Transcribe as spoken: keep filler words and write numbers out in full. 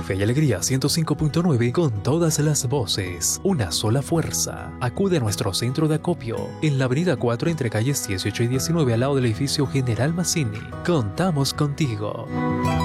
Fe y Alegría ciento cinco punto nueve con todas las voces, una sola fuerza. Acude a nuestro centro de acopio en la avenida cuatro entre calles dieciocho y diecinueve al lado del edificio General Mazzini. Contamos contigo.